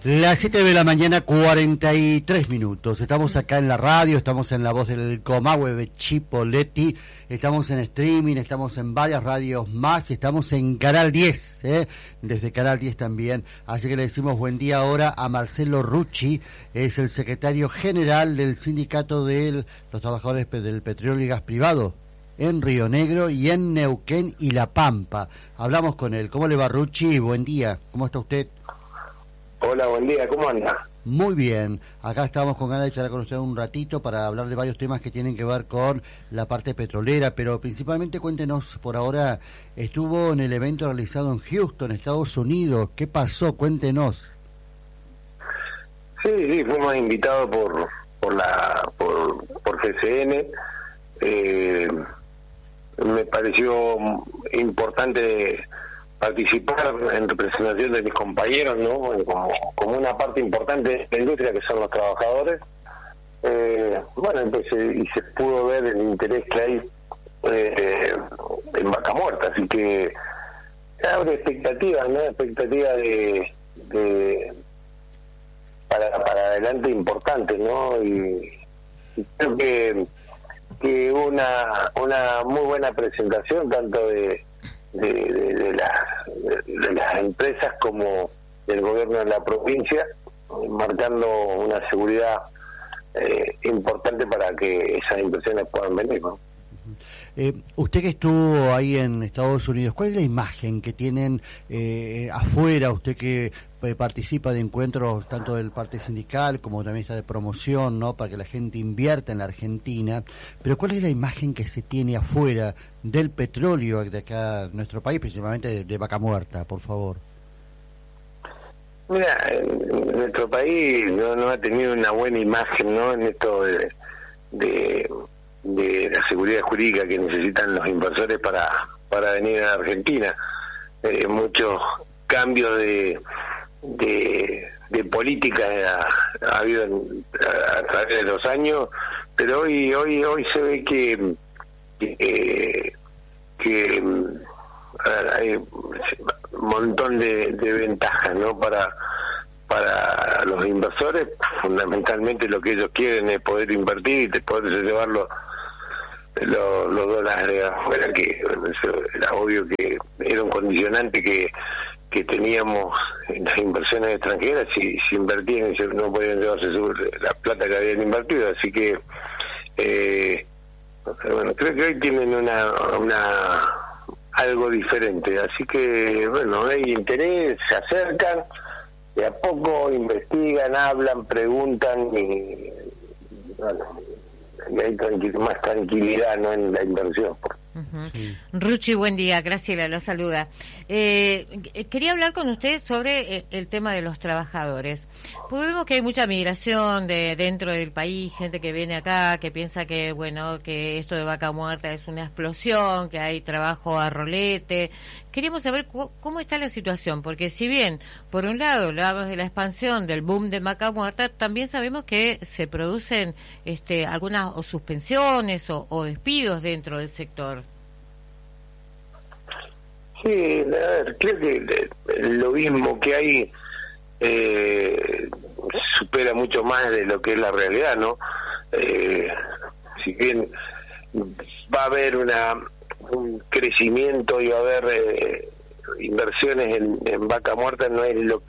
Las 7 de la mañana, 43 minutos. Estamos acá en la radio, estamos en La Voz del Comahue de Chipoleti, estamos en streaming, estamos en varias radios más, estamos en Canal 10, desde Canal 10 también. Así que le decimos buen día ahora a Marcelo Rucci, es el secretario general del Sindicato de los Trabajadores del Petróleo y Gas Privado en Río Negro y en Neuquén y La Pampa. Hablamos con él. ¿Cómo le va, Rucci? Buen día. ¿Cómo está usted? Hola, buen día, ¿cómo anda? Muy bien, acá estamos con ganas de charlar con usted un ratito para hablar de varios temas que tienen que ver con la parte petrolera, pero principalmente cuéntenos, por ahora estuvo en el evento realizado en Houston, Estados Unidos, ¿qué pasó? Cuéntenos. Sí, fuimos invitados por GCN. Me pareció importante participar en representación de mis compañeros, ¿no? Como una parte importante de la industria que son los trabajadores. Y se pudo ver el interés que hay en Vaca Muerta, así que abre expectativas, ¿no? Expectativas de para adelante importantes, ¿no? Y creo que una muy buena presentación tanto de las empresas como del gobierno de la provincia, marcando una seguridad importante para que esas inversiones puedan venir, ¿no? Usted que estuvo ahí en Estados Unidos, ¿cuál es la imagen que tienen afuera? Usted que participa de encuentros tanto del parte sindical como también está de promoción, ¿no? Para que la gente invierta en la Argentina, pero ¿cuál es la imagen que se tiene afuera del petróleo de acá en nuestro país, principalmente de Vaca Muerta, por favor? Mira, en nuestro país no ha tenido una buena imagen, ¿no? En esto de la seguridad jurídica que necesitan los inversores para venir a Argentina. Muchos cambios de política ha habido a través de los años, pero hoy se ve que hay un montón de ventajas, ¿no? Para los inversores. Fundamentalmente lo que ellos quieren es poder invertir y poder llevar los dólares de afuera, que eso era obvio que era un condicionante que teníamos en las inversiones extranjeras. Si invertían no podían llevarse la plata que habían invertido, así que creo que hoy tienen algo diferente, así que hay interés, se acercan de a poco, investigan, hablan, preguntan y hay más tranquilidad, ¿no?, en la inversión. Sí. Rucci, buen día, Graciela lo saluda. Quería hablar con usted sobre el tema de los trabajadores. Pues vemos que hay mucha migración dentro del país, gente que viene acá, que piensa que que esto de Vaca Muerta es una explosión, que hay trabajo a rolete. Queríamos saber cómo está la situación, porque si bien, por un lado, hablamos de la expansión del boom de Vaca Muerta, también sabemos que se producen algunas o suspensiones o despidos dentro del sector. Sí, a ver, creo que el lobismo que hay supera mucho más de lo que es la realidad, ¿no? Si bien va a haber un crecimiento y va a haber inversiones en Vaca Muerta, no es lo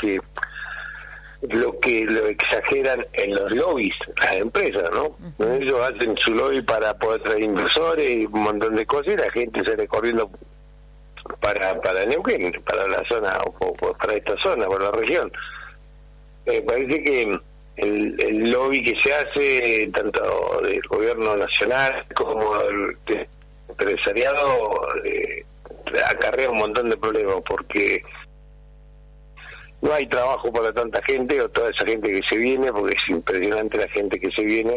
exageran en los lobbies las empresas, ¿no? Ellos hacen su lobby para poder traer inversores y un montón de cosas, y la gente sale corriendo para Neuquén, para la zona, o para esta zona, por la región. Parece que el lobby que se hace, tanto del gobierno nacional como del empresariado, acarrea un montón de problemas, porque no hay trabajo para tanta gente, o toda esa gente que se viene, porque es impresionante la gente que se viene,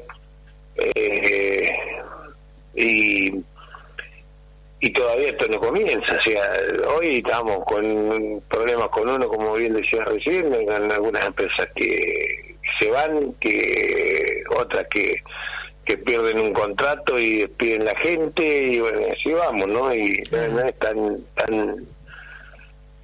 y todavía esto no comienza. O sea, hoy estamos con problemas con uno, como bien decía recién, en algunas empresas que se van, que otras que pierden un contrato y despiden la gente, y así vamos, ¿no? Y no es tan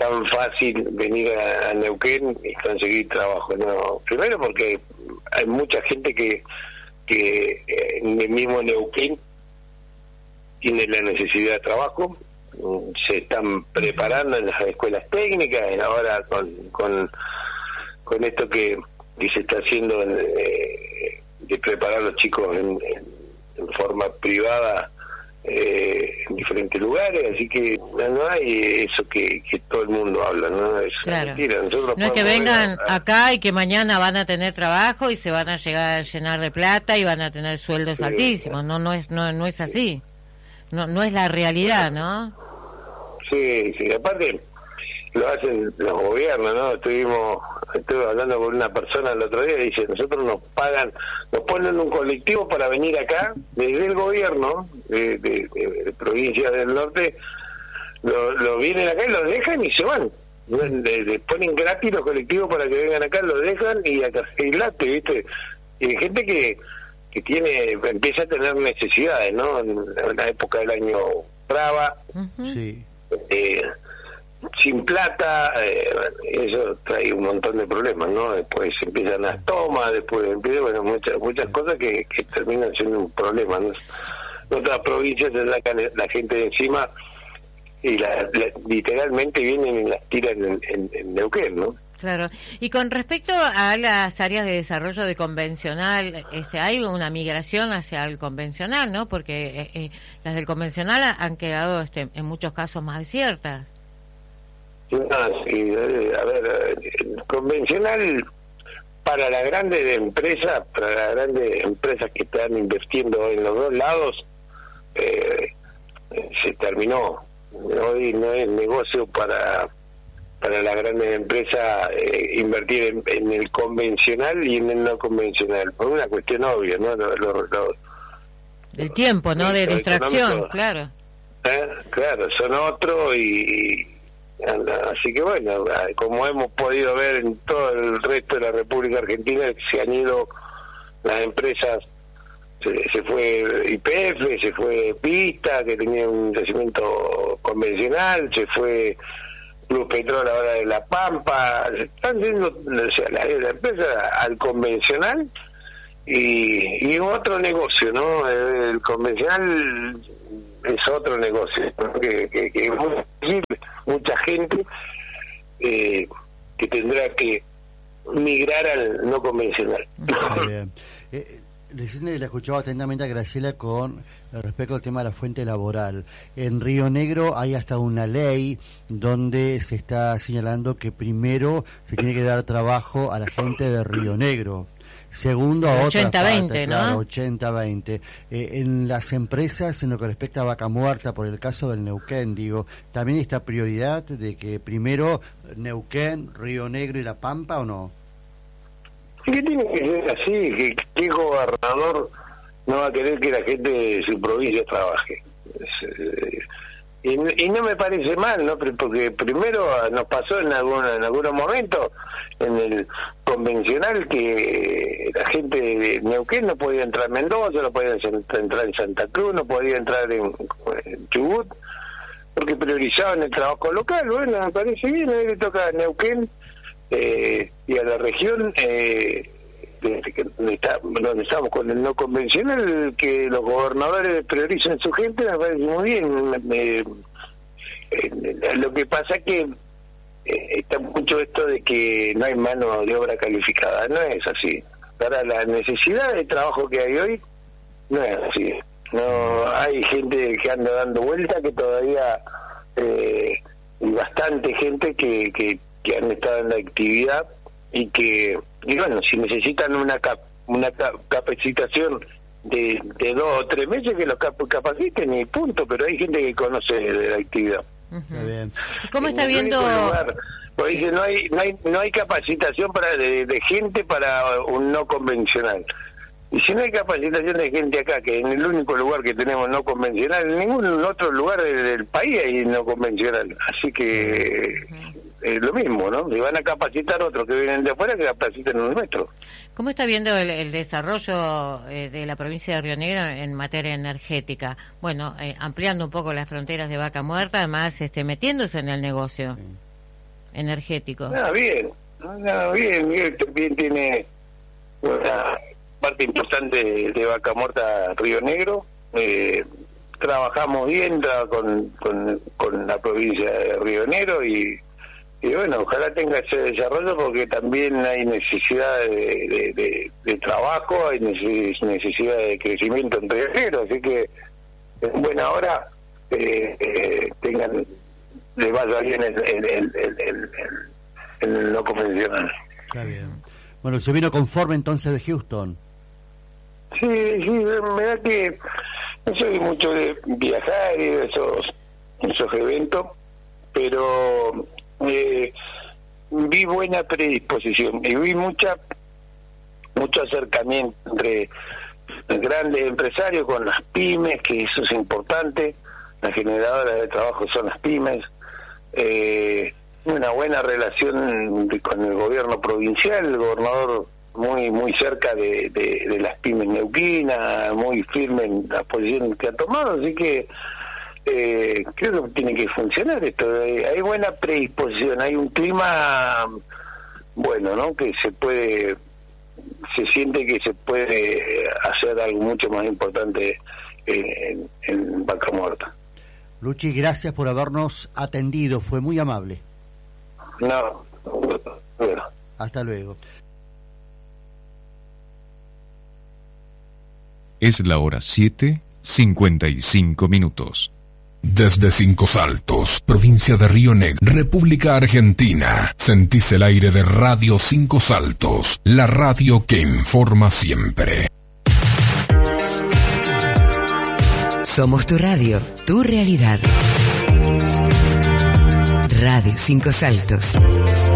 tan fácil venir a Neuquén y conseguir trabajo, ¿no? Primero porque hay mucha gente que en el mismo Neuquén tiene la necesidad de trabajo, se están preparando en las escuelas técnicas, ahora con esto que se está haciendo de preparar a los chicos en forma privada en diferentes lugares, así que no hay eso que todo el mundo habla, ¿no? Es claro. Mentira. No es que vengan acá y que mañana van a tener trabajo y se van a llegar a llenar de plata y van a tener sueldos altísimos, no es así, no es la realidad, ¿no? Sí, aparte lo hacen los gobiernos, ¿no? Estuve hablando con una persona el otro día y dice, nosotros nos ponen un colectivo para venir acá, desde el gobierno de provincias del norte, lo vienen acá y los dejan y se van. Le ponen gratis los colectivos para que vengan acá, los dejan y acá se late, ¿viste? Y hay gente que empieza a tener necesidades, ¿no? En la época del año brava, sí. Sin plata, eso trae un montón de problemas, ¿no? Después empiezan las tomas, después empiezan, muchas cosas que terminan siendo un problema, ¿no? En otras provincias se sacan la gente de encima y literalmente vienen y las tiran en Neuquén, ¿no? Claro. Y con respecto a las áreas de desarrollo de convencional, hay una migración hacia el convencional, ¿no? Porque las del convencional han quedado en muchos casos más desiertas. Sí, a ver, el convencional para las grandes empresas, que están invirtiendo en los dos lados, se terminó. Hoy no es negocio para las grandes empresas invertir en el convencional y en el no convencional, por una cuestión obvia, ¿no? El tiempo, ¿no? De distracción, claro. Claro, son otros y así que bueno, como hemos podido ver en todo el resto de la República Argentina, se han ido las empresas, se fue YPF, se fue Pista, que tenía un yacimiento convencional, se fue Plus Petrol ahora de La Pampa, se están yendo la empresa al convencional y otro negocio, ¿no? El convencional es otro negocio, ¿no? que mucha gente que tendrá que migrar al no convencional. Recién la escuchaba atentamente a Graciela con respecto al tema de la fuente laboral. En Río Negro hay hasta una ley donde se está señalando que primero se tiene que dar trabajo a la gente de Río Negro. Segundo, a otra 80-20, ¿no? Claro, 80-20. En las empresas, en lo que respecta a Vaca Muerta, por el caso del Neuquén, digo, ¿también esta prioridad de que primero Neuquén, Río Negro y La Pampa o no? Sí, que tiene que ser así, que gobernador no va a querer que la gente de su provincia trabaje. Y no me parece mal, ¿no? Porque primero nos pasó en algunos momentos en el convencional que la gente de Neuquén no podía entrar en Mendoza, no podía entrar en Santa Cruz, no podía entrar en Chubut, porque priorizaban el trabajo local. Bueno, me parece bien, a él le toca a Neuquén y a la región donde estamos con el no convencional, que los gobernadores prioricen su gente, me parece muy bien. Lo que pasa es que está mucho esto de que no hay mano de obra calificada, no es así. Para la necesidad de trabajo que hay hoy, no es así. No hay gente que anda dando vuelta, que todavía y bastante gente que han estado en la actividad y bueno, si necesitan una capacitación de 2 o 3 meses, que los capaciten y punto, pero hay gente que conoce de la actividad. Bien. ¿Cómo está viendo? Porque dice, no hay capacitación de gente para un no convencional. Y si no hay capacitación de gente acá, que en el único lugar que tenemos no convencional, en ningún otro lugar del país hay no convencional. Así que es lo mismo, ¿no? Y van a capacitar otros que vienen de afuera que capaciten los nuestros. ¿Cómo está viendo el desarrollo de la provincia de Río Negro en materia energética? Bueno, ampliando un poco las fronteras de Vaca Muerta, además metiéndose en el negocio. energético. Bien, bien tiene una parte importante de Vaca Muerta Río Negro. Trabajamos bien con la provincia de Río Negro y bueno, ojalá tenga ese desarrollo porque también hay necesidad de trabajo, hay necesidad de crecimiento en Río Negro, así que en buena hora le vaya bien el lo convencional. Está bien. Bueno, ¿se vino conforme entonces de Houston? Sí, me da que no soy mucho de viajar y de esos eventos, pero vi buena predisposición y vi mucho acercamiento entre grandes empresarios con las pymes, que eso es importante. Las generadoras de trabajo son las pymes. Una buena relación con el gobierno provincial, el gobernador muy cerca de las pymes neuquinas, muy firme en la posición que ha tomado, así que creo que tiene que funcionar esto. Hay buena predisposición, hay un clima bueno, ¿no? Que se siente que se puede hacer algo mucho más importante en Vaca Muerta. Luchi, gracias por habernos atendido, fue muy amable. No, bueno. Hasta luego. Es la hora 7:55. Desde Cinco Saltos, provincia de Río Negro, República Argentina, sentís el aire de Radio Cinco Saltos, la radio que informa siempre. Somos tu radio, tu realidad. Radio Cinco Saltos.